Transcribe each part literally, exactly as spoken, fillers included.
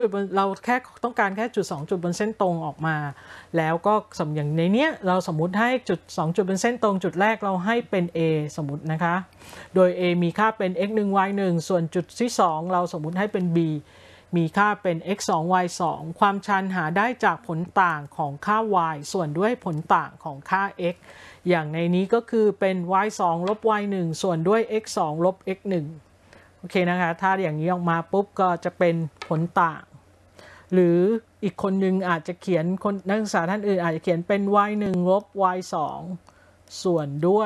เราแค่ต้องการแค่จุดสองจุดบนเส้นตรงออกมาแล้วก็สมอย่างในเนี้ยเราสมมุติให้จุดสองจุดเป็นเส้นตรงจุดแรกเราให้เป็น a สมมุตินะคะโดย a มีค่าเป็น x หนึ่ง y หนึ่งส่วนจุดที่สองเราสมมุติให้เป็น b มีค่าเป็น x สอง y สองความชันหาได้จากผลต่างของค่า y ส่วนด้วยผลต่างของค่า x อย่างในนี้ก็คือเป็น y สองลบ y หนึ่งส่วนด้วย x สองลบ x หนึ่งโอเคนะคะถ้าอย่างนี้ออกมาปุ๊บก็จะเป็นผลต่างหรืออีกคนนึงอาจจะเขียนคนนักศึกษาท่านอื่นอาจจะเขียนเป็น y หนึ่งลบ y สองส่วนด้วย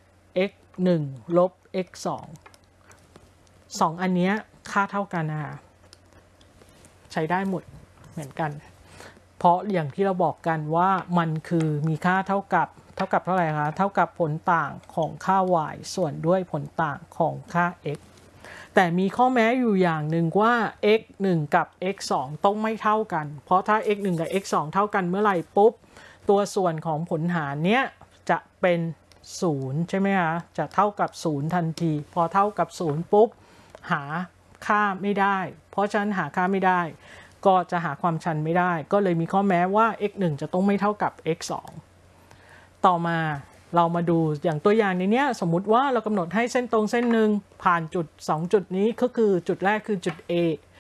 x หนึ่งลบ x สองสองอันนี้ค่าเท่ากันนะคะใช้ได้หมดเหมือนกันเพราะอย่างที่เราบอกกันว่ามันคือมีค่าเท่ากับเท่ากับเท่าไหร่คะเท่ากับผลต่างของค่า y ส่วนด้วยผลต่างของค่า xแต่มีข้อแม้อยู่อย่างหนึ่งว่า x หนึ่ง กับ x สอง ต้องไม่เท่ากันเพราะถ้า x หนึ่ง กับ x สอง เท่ากันเมื่อไหร่ปุ๊บตัวส่วนของผลหารเนี้ยจะเป็นศูนย์ใช่ไหมคะจะเท่ากับศูนย์ทันทีพอเท่ากับศูนย์ปุ๊บหาค่าไม่ได้เพราะฉะนั้นหาค่าไม่ได้ก็จะหาความชันไม่ได้ก็เลยมีข้อแม้ว่า x หนึ่ง จะต้องไม่เท่ากับ x สอง ต่อมาเรามาดูอย่างตัวอย่างในนี้สมมุติว่าเรากำหนดให้เส้นตรงเส้นหนึ่งผ่านจุดสองจุดนี้ก็คือจุดแรกคือจุด A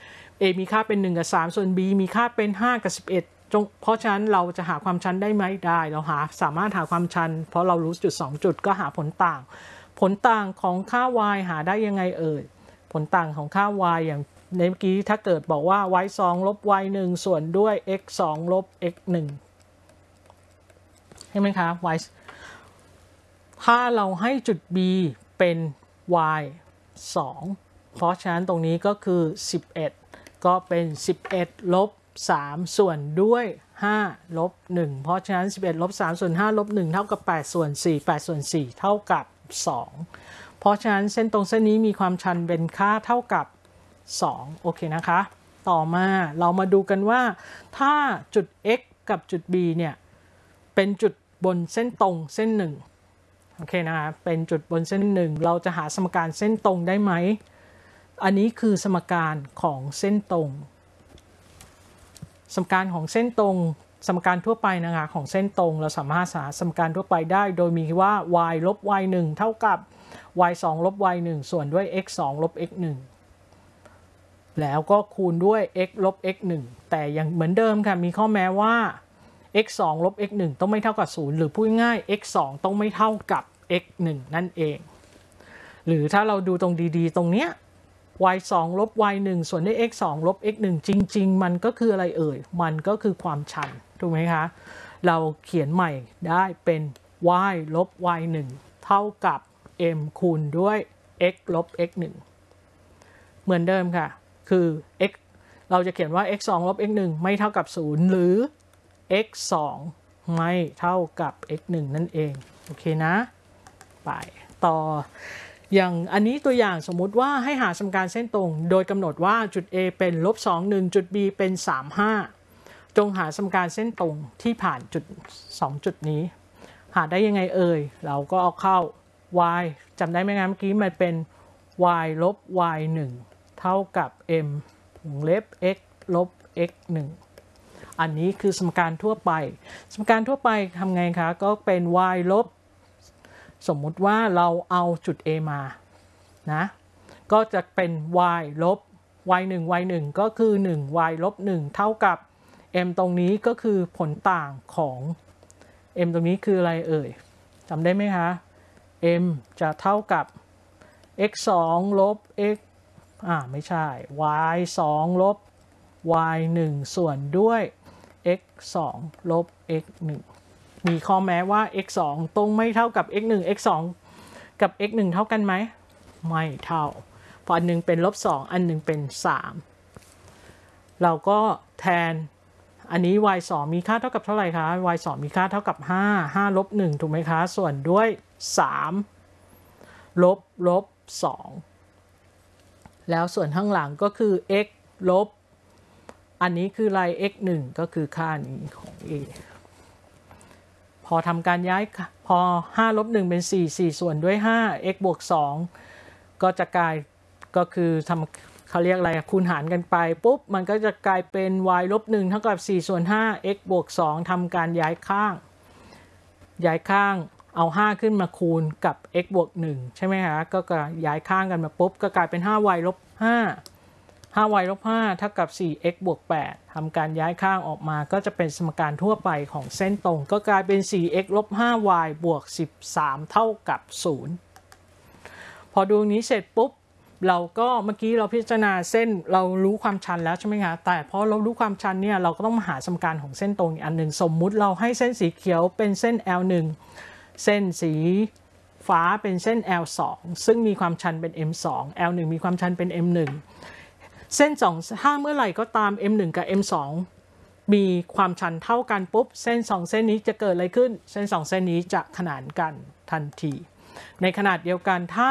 A มีค่าเป็นหนึ่งกับสามส่วน B มีค่าเป็นห้ากับสิบเอ็ดเพราะฉะนั้นเราจะหาความชันได้ไหมได้เราหาสามารถหาความชันเพราะเรารู้จุดสองจุดก็หาผลต่างผลต่างของค่า y หาได้ยังไงเอ่ยผลต่างของค่า y อย่างในเมื่อกี้ถ้าเกิดบอกว่า y สองลบ y หนึ่งส่วนด้วย x สองลบ x หนึ่งใช่ไหมคะ yถ้าเราให้จุด b เป็น y สองเพราะฉะนั้นตรงนี้ก็คือสิบเอ็ดก็เป็นสิบเอ็ดลบสามส่วนด้วยห้าลบหนึ่งเพราะฉะนั้นสิบเอ็ดลบสามส่วนห้าลบหนึ่งเท่ากับแปดส่วนสี่ แปดส่วนสี่เท่ากับสองเพราะฉะนั้นเส้นตรงเส้นนี้มีความชันเป็นค่าเท่ากับสองโอเคนะคะต่อมาเรามาดูกันว่าถ้าจุด x กับจุด b เนี่ยเป็นจุดบนเส้นตรงเส้นหนึ่งโอเคนะคะเป็นจุดบนเส้นหนึ่งเราจะหาสมการเส้นตรงได้ไหมอันนี้คือสมการของเส้นตรงสมการของเส้นตรงสมการทั่วไปนะคะของเส้นตรงเราสามารถหาสมการทั่วไปได้โดยมีว่า y ลบ y หนึ่งเท่ากับ y สองลบ y หนึ่งส่วนด้วย x สองลบ x หนึ่งแล้วก็คูณด้วย x ลบ x หนึ่งแต่ยังเหมือนเดิมค่ะมีข้อแม้ว่า x สองลบ x หนึ่งต้องไม่เท่ากับศูนย์หรือพูดง่าย x สองต้องไม่เท่ากับ x หนึ่งนั่นเองหรือถ้าเราดูตรงดีๆตรงเนี้ย y สองลบ y หนึ่งส่วนด้วย x สองลบ x หนึ่งจริงๆมันก็คืออะไรเอ่ยมันก็คือความชันถูกไหมคะเราเขียนใหม่ได้เป็น y ลบ y หนึ่งเท่ากับ m คูณด้วย x ลบ x หนึ่งเหมือนเดิมค่ะคือ x เราจะเขียนว่า x สองลบ x หนึ่งไม่เท่ากับศูนย์หรือ x สองไม่เท่ากับ x หนึ่งนั่นเองโอเคนะไปต่ออย่างอันนี้ตัวอย่างสมมุติว่าให้หาสมการเส้นตรงโดยกำหนดว่าจุด A เป็นลบสอง หนึ่งจุด B เป็นสาม ห้าจงหาสมการเส้นตรงที่ผ่านจุดสองจุดนี้หาได้ยังไงเอ่ยเราก็เอาเข้า y จำได้ไหมครับเมื่อกี้มันเป็น y ลบ y หนึ่งเท่ากับ m วงเล็บ x ลบ x หนึ่งอันนี้คือสมการทั่วไปสมการทั่วไปทำไงคะก็เป็น y ลบสมมุติว่าเราเอาจุด A มานะก็จะเป็น y ลบ y หนึ่ง y หนึ่งก็คือหนึ่ง y ลบหนึ่งเท่ากับ m ตรงนี้ก็คือผลต่างของ m ตรงนี้คืออะไรเอ่ยจำได้ไหมคะ m จะเท่ากับ x สอง ลบ x อ่าไม่ใช่ y สอง ลบ y หนึ่งส่วนด้วย x สอง ลบ x หนึ่งมีข้อแม้ว่า x สองต้องไม่เท่ากับ x หนึ่ง x สองกับ x หนึ่งเท่ากันไหมไม่เท่าเพราะอันหนึ่งเป็นลบสองอันหนึ่งเป็นสามเราก็แทนอันนี้ y สองมีค่าเท่ากับเท่าไหร่คะ y สองมีค่าเท่ากับห้า ห้าลบหนึ่งถูกไหมคะส่วนด้วยสามลบลบสองแล้วส่วนข้างหลังก็คือ x ลบอันนี้คืออะไร x หนึ่งก็คือค่านี้ของ a พอทำการย้ายพอห้าลบหนึ่งเป็นสี่ สี่ส่วนด้วยห้า x บวกสองก็จะกลายก็คือทเขาเรียกอะไรคูณหารกันไปปุ๊บมันก็จะกลายเป็น y ลบหนึ่งเท่ากับสี่ส่วนห้า x บวกสองทำการย้ายข้างย้ายข้างเอาห้าขึ้นมาคูณกับ x บวกหนึ่งใช่ไหมคะก็ย้ายข้างกันมาปุ๊บก็กลายเป็น ห้า y ลบห้า ห้า y ลบห้าเท่ากับ สี่ x บวกแปดทำการย้ายข้างออกมาก็จะเป็นสมการทั่วไปของเส้นตรงก็กลายเป็น สี่ x ลบ ห้า y บวกสิบสามเท่ากับศูนย์พอดูนี้เสร็จปุ๊บเราก็เมื่อกี้เราพิจารณาเส้นเรารู้ความชันแล้วใช่ไหมคะแต่พอเรารู้ความชันเนี่ยเราก็ต้องมาหาสมการของเส้นตรงอีกอันหนึ่งสมมุติเราให้เส้นสีเขียวเป็นเส้น แอล หนึ่ง เส้นสีฟ้าเป็นเส้น แอล สอง ซึ่งมีความชันเป็น เอ็ม สอง แอล หนึ่ง มีความชันเป็น เอ็ม หนึ่ง เส้นสองถ้าเมื่อไหร่ก็ตาม เอ็ม หนึ่ง กับ เอ็ม สอง มีความชันเท่ากันปุ๊บเส้นสองเส้นนี้จะเกิดอะไรขึ้นเส้นสองเส้นนี้จะขนานกันทันทีในขนาดเดียวกันถ้า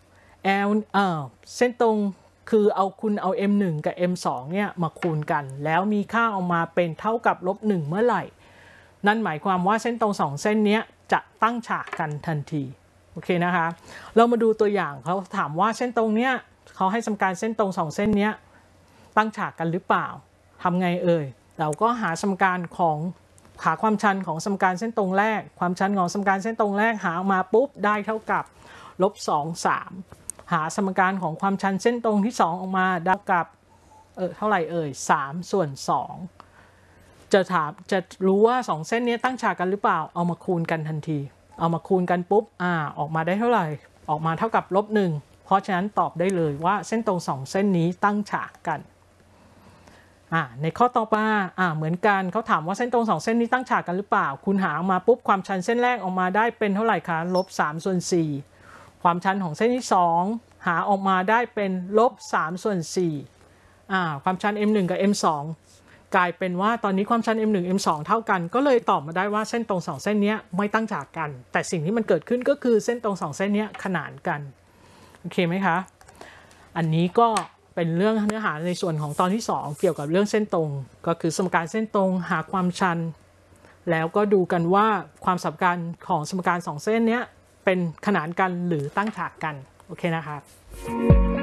L เอ่อเส้นตรงคือเอาคุณเอา เอ็ม หนึ่ง กับ เอ็ม สอง เนี่ยมาคูณกันแล้วมีค่าออกมาเป็นเท่ากับลบหนึ่งเมื่อไหร่นั่นหมายความว่าเส้นตรงสองเส้นนี้จะตั้งฉากกันทันทีโอเคนะคะเรามาดูตัวอย่างเขาถามว่าเส้นตรงเนี้ยเขาให้สมการเส้นตรงสองเส้นนี้ตั้งฉากกันหรือเปล่าทำไงเอ่ยเราก็หาสมการของหาความชันของสมการเส้นตรงแรกความชันของสมการเส้นตรงแรกหาออกมาปุ๊บได้เท่ากับลบสอง สามหาสมการของความชันเส้นตรงที่สองออกมาได้กับเออเท่าไหร่เอ่ยสามส่วนสองจะถามจะรู้ว่าสองเส้นนี้ตั้งฉากกันหรือเปล่าเอามาคูณกันทันทีเอามาคูณกันปุ๊บอ่าออกมาได้เท่าไหร่ออกมาเท่ากับลบหนึ่งเพราะฉะนั้นตอบได้เลยว่าเส้นตรงสองเส้นนี้ตั้งฉากกันอ่าในข้อต่อไปอ่าเหมือนกันเขาถามว่าเส้นตรงสองเส้นนี้ตั้งฉากกันหรือเปล่าคุณหาออกมาปุ๊บความชันเส้นแรกออกมาได้เป็นเท่าไหร่คะลบสามส่วนสี่ความชันของเส้นที่สองหาออกมาได้เป็นลบสามส่วนสี่อ่าความชัน เอ็ม หนึ่ง กับ เอ็ม สอง กลายเป็นว่าตอนนี้ความชัน เอ็ม หนึ่ง เอ็ม สอง เท่ากันก็เลยตอบมาได้ว่าเส้นตรงสองเส้นนี้ไม่ตั้งฉากกันแต่สิ่งที่มันเกิดขึ้นก็คือเส้นตรงสองเส้นนี้ขนานกันโอเคไหมคะอันนี้ก็เป็นเรื่องเนื้อหาในส่วนของตอนที่สองเกี่ยวกับเรื่องเส้นตรงก็คือสมการเส้นตรงหาความชันแล้วก็ดูกันว่าความสัมพันธ์ของสมการสองเส้นนี้เป็นขนานกันหรือตั้งฉากกันโอเคนะครับ